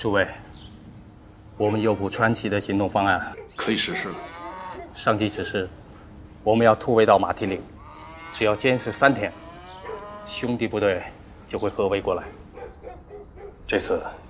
诸位，我们有部传奇的行动方案， 可以实施了。 上级指示，我们要突围到马蹄岭，只要坚持3天，兄弟部队就会合围过来。这次